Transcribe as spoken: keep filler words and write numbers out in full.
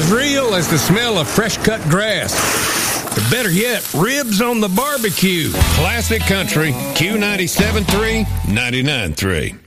as real as the smell of fresh-cut grass. Or better yet, ribs on the barbecue. Classic Country, Q ninety-seven point three, ninety-nine point three.